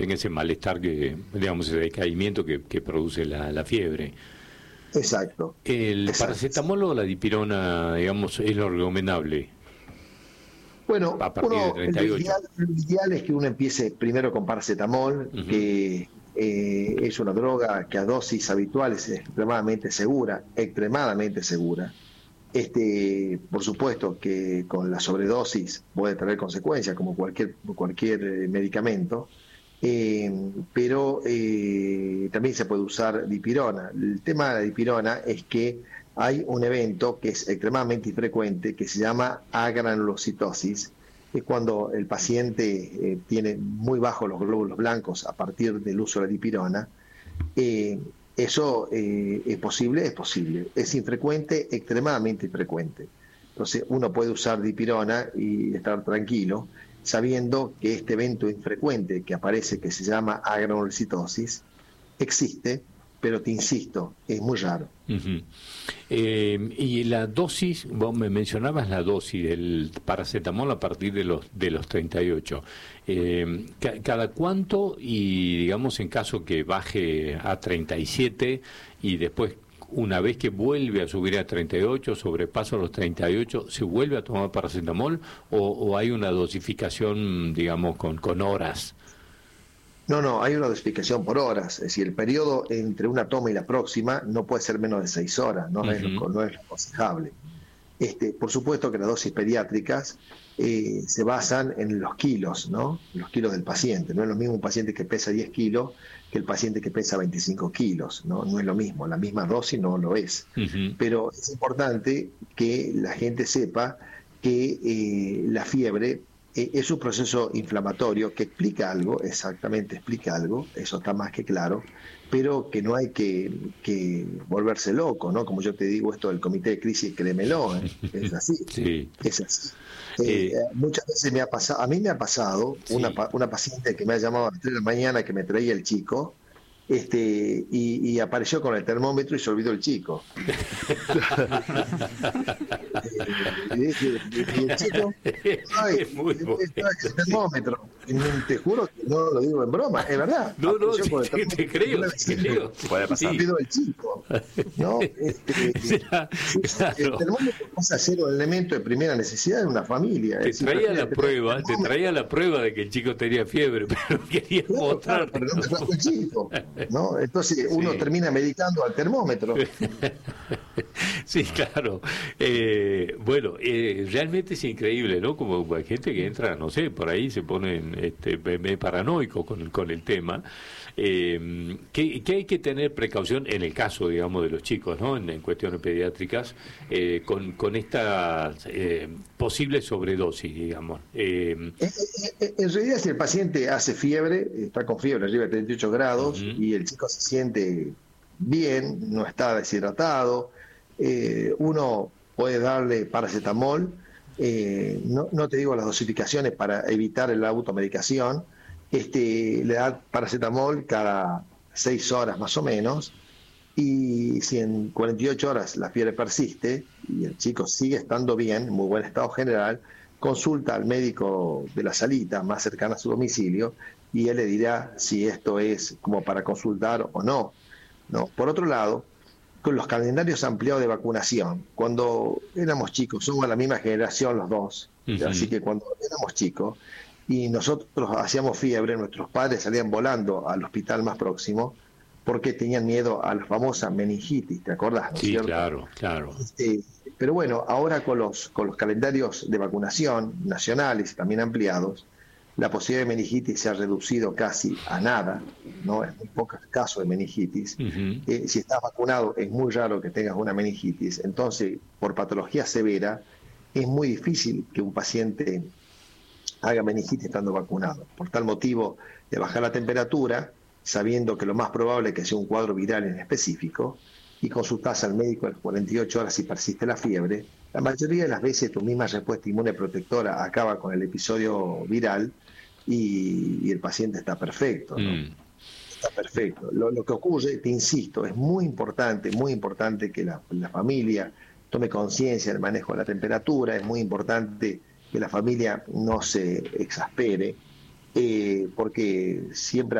en ese malestar que, digamos, ese decaimiento que produce la fiebre. Exacto. ¿El paracetamol o la dipirona, digamos, es lo recomendable Bueno, a partir de 38? lo ideal es que uno empiece primero con paracetamol, que es una droga que a dosis habituales es extremadamente segura, extremadamente segura. Por supuesto que con la sobredosis puede tener consecuencias, como cualquier medicamento, pero también se puede usar dipirona. El tema de la dipirona es que hay un evento que es extremadamente infrecuente que se llama agranulocitosis, que es cuando el paciente tiene muy bajos los glóbulos blancos a partir del uso de la dipirona. Eso es posible, es infrecuente, extremadamente infrecuente. Entonces uno puede usar dipirona y estar tranquilo, sabiendo que este evento infrecuente que aparece, que se llama agranulocitosis, existe, pero te insisto, es muy raro. Y la dosis, vos me mencionabas la dosis del paracetamol a partir de los 38. ¿Cada cuánto? Y digamos, en caso que baje a 37 y después, una vez que vuelve a subir a 38, sobrepasa los 38, ¿se vuelve a tomar paracetamol o hay una dosificación, digamos, con horas? No, hay una dosificación por horas. Es decir, el periodo entre una toma y la próxima no puede ser menos de 6 horas, no es lo aconsejable. Por supuesto que las dosis pediátricas se basan en los kilos, ¿no? Los kilos del paciente. No es lo mismo un paciente que pesa 10 kilos que el paciente que pesa 25 kilos, ¿no? No es lo mismo, la misma dosis no lo es. Pero es importante que la gente sepa que la fiebre es un proceso inflamatorio que explica algo, exactamente explica algo, eso está más que claro, pero que no hay que volverse loco, ¿no? Como yo te digo, esto del comité de crisis, créemelo, es así, sí. Es así. Muchas veces a mí me ha pasado sí. una paciente que me ha llamado a las 3 de la mañana que me traía el chico, y apareció con el termómetro y se olvidó el chico. Y el chico, el termómetro, te juro que no lo digo en broma, es verdad. No, te creo. Puede pasar. Olvidó el chico, ¿no? El termómetro pasa a ser un elemento de primera necesidad de una familia. Te traía la prueba de que el chico tenía fiebre, pero quería mostrar. Pero no me trajo el chico, ¿no? Entonces uno termina medicando al termómetro. Sí, claro. Bueno, realmente es increíble, ¿no? Como hay gente que entra, no sé, por ahí se ponen paranoicos con el tema. Que hay que tener precaución en el caso, digamos, de los chicos, ¿no? En cuestiones pediátricas, con esta posible sobredosis, digamos. En realidad, si el paciente hace fiebre, está con fiebre arriba de 38 grados, y el chico se siente bien, no está deshidratado, uno puede darle paracetamol, no te digo las dosificaciones para evitar la automedicación, le da paracetamol cada 6 horas más o menos, y si en 48 horas la fiebre persiste y el chico sigue estando bien, en muy buen estado general, consulta al médico de la salita más cercana a su domicilio y él le dirá si esto es como para consultar o no. Por otro lado, con los calendarios ampliados de vacunación, cuando éramos chicos, somos la misma generación los dos, así que cuando éramos chicos y nosotros hacíamos fiebre, nuestros padres salían volando al hospital más próximo porque tenían miedo a la famosa meningitis, ¿te acordás? ¿No es cierto? Claro. Pero bueno, ahora con los calendarios de vacunación nacionales y también ampliados, la posibilidad de meningitis se ha reducido casi a nada, ¿no? En muy pocos casos de meningitis. Si estás vacunado, es muy raro que tengas una meningitis. Entonces, por patología severa, es muy difícil que un paciente haga meningitis estando vacunado. Por tal motivo, de bajar la temperatura, sabiendo que lo más probable es que sea un cuadro viral en específico, y consultás al médico a las 48 horas si persiste la fiebre, la mayoría de las veces tu misma respuesta inmune protectora acaba con el episodio viral y el paciente está perfecto, ¿no? Está perfecto. Lo que ocurre, te insisto, es muy importante que la familia tome conciencia del manejo de la temperatura, es muy importante que la familia no se exaspere, porque siempre